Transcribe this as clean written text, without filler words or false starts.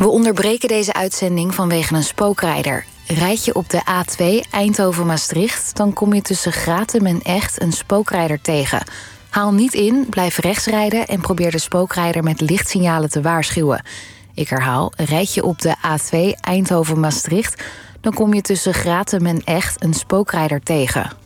We onderbreken deze uitzending vanwege een spookrijder. Rijd je op de A2 Eindhoven-Maastricht... dan kom je tussen Gratum en Echt een spookrijder tegen. Haal niet in, blijf rechts rijden... en probeer de spookrijder met lichtsignalen te waarschuwen. Ik herhaal, rijd je op de A2 Eindhoven-Maastricht... dan kom je tussen Gratum en Echt een spookrijder tegen.